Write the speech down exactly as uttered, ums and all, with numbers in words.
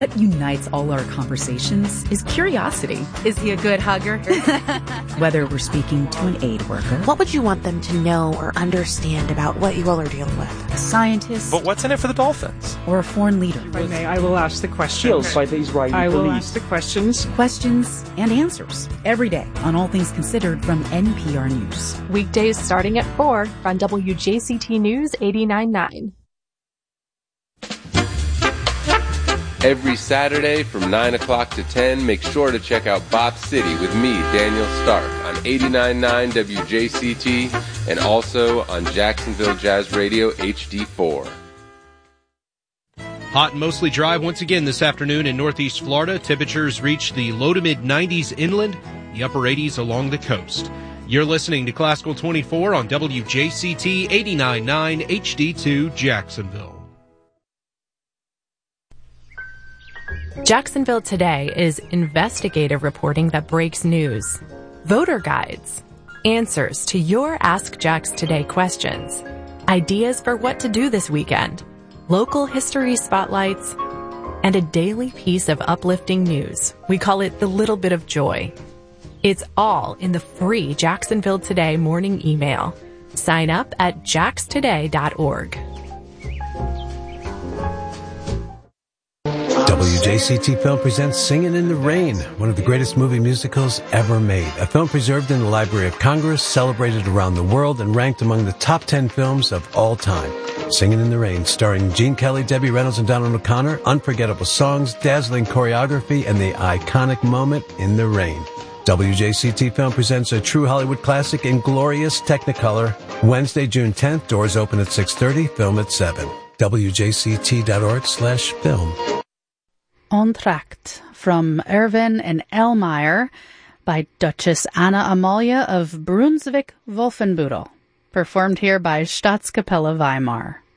What unites all our conversations is curiosity. Is he a good hugger? Whether we're speaking to an aid worker. What would you want them to know or understand about what you all are dealing with? A scientist. But what's in it for the Dolphins? Or a foreign leader. If I may, I will ask the questions. Killed by the Israeli I will police. ask the questions. Questions and answers every day on All Things Considered from N P R News. Weekdays starting at four on W J C T News eighty-nine point nine. Every Saturday from nine o'clock to ten, make sure to check out Bop City with me, Daniel Stark, on eighty-nine point nine W J C T and also on Jacksonville Jazz Radio H D four. Hot and mostly dry once again this afternoon in northeast Florida. Temperatures reach the low to mid nineties inland, the upper eighties along the coast. You're listening to Classical twenty-four on W J C T eighty-nine point nine H D two Jacksonville. Jacksonville Today is investigative reporting that breaks news, voter guides, answers to your Ask Jax Today questions, ideas for what to do this weekend, local history spotlights, and a daily piece of uplifting news. We call it the little bit of joy. It's all in the free Jacksonville Today morning email. Sign up at jax today dot org. W J C T Film presents Singin' in the Rain, one of the greatest movie musicals ever made. A film preserved in the Library of Congress, celebrated around the world, and ranked among the top ten films of all time. Singin' in the Rain, starring Gene Kelly, Debbie Reynolds, and Donald O'Connor. Unforgettable songs, dazzling choreography, and the iconic moment in the rain. W J C T Film presents a true Hollywood classic in glorious Technicolor. Wednesday, June tenth. Doors open at six thirty. Film at seven. W J C T dot org slash film. Entr'acte from Erwin and Elmeyer by Duchess Anna Amalia of Brunswick-Wolfenbüttel, performed here by Staatskapelle Weimar.